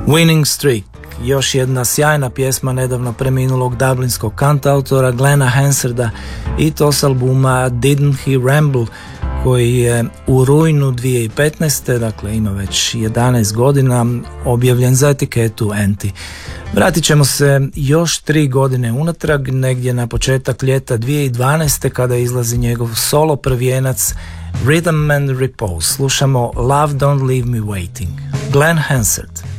Winning Streak, još jedna sjajna pjesma nedavno preminulog dublinskog kantautora Glena Hansarda i to s albuma Didn't He Ramble, koji je u rujnu 2015. dakle ima već 11 godina, objavljen za etiketu Anti. Vratit ćemo se još 3 godine unatrag, negdje na početak ljeta 2012. kada izlazi njegov solo prvijenac Rhythm and Repose. Slušamo Love Don't Leave Me Waiting. Glen Hansard.